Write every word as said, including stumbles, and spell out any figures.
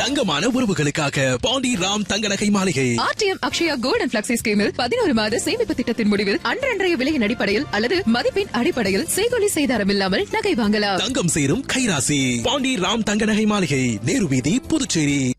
தங்கமான உறவுகளுக்காக பாண்டி ராம் தங்க நகை மாளிகை. RTM Akshaya gold and flexi ஸ்கீமில் பதினோரு மாத சேமிப்பு திட்டத்தின் முடிவில் அன்றன்றைய விலையின் அடிப்படையில் அல்லது மதிப்பின் அடிப்படையில் செய்கொலி செய்தாரம் இல்லாமல் நகை வாங்கலாம். தங்கம் சேரும் கைராசி பாண்டி ராம் தங்க நகை மாளிகை, நேரு வீதி, புதுச்சேரி.